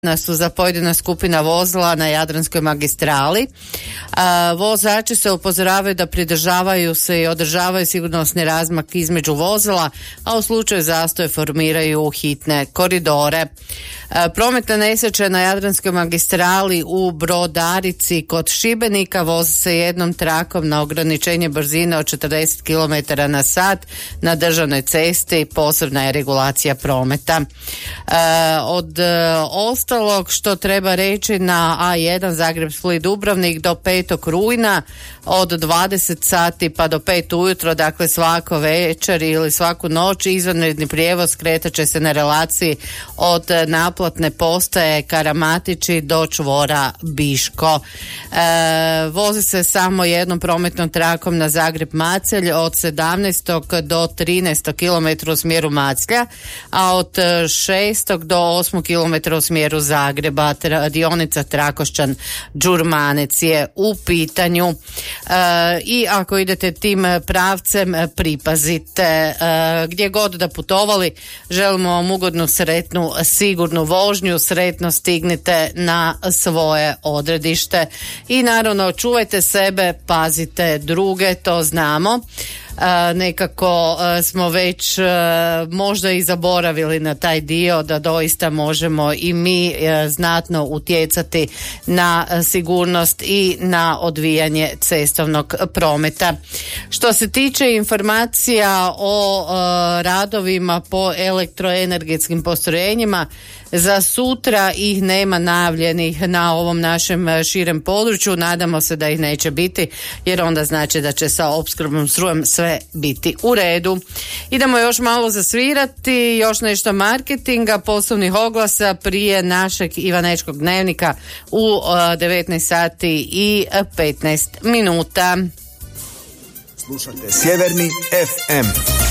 su za pojedina skupina vozila na Jadranskoj magistrali. Vozači se upozoravaju da pridržavaju se i održavaju sigurnosni razmak između vozila, a u slučaju zastoja formiraju hitne koridore. Prometne nesreće na Jadranskoj magistrali u Brodarici kod Šibenika vozi se jednom trakom na ograničenje brzine od 40 km na sat na državnoj cesti, posebna je regulacija prometa. Od ostalog što treba reći, na A1 Zagreb Split Dubrovnik do 5. rujna od 20 sati pa do 5 ujutro, dakle svako večer ili svaku noć izvanredni prijevoz kretat će se na relaciji od naplatne postaje Karamatići do čvora Biško. Vozi se samo jednom prometnom trakom na Zagreb-Macelj od 17. do 13. km u smjeru Maclja, a od 6. do 8. km u smjeru Zagreba. Dionica Trakošćan-Đurmanec je u pitanju. I ako idete tim pravcem, pripazite. Gdje god da putovali, želimo vam ugodnu, sretnu, sigurnu vožnju, sretno stignite na svoje odredište i naravno čuvajte sebe, pazite druge, to znamo. Nekako smo već možda i zaboravili na taj dio da doista možemo i mi znatno utjecati na sigurnost i na odvijanje cestovnog prometa. Što se tiče informacija o radovima po elektroenergetskim postrojenjima, za sutra ih nema najavljenih na ovom našem širem području. Nadamo se da ih neće biti, jer onda znači da će sa opskrbnom strujem sve biti u redu. Idemo još malo zasvirati, još nešto marketinga, poslovnih oglasa prije našeg Ivanečkog dnevnika u 19 sati i 15 minuta. Slušajte Sjeverni FM.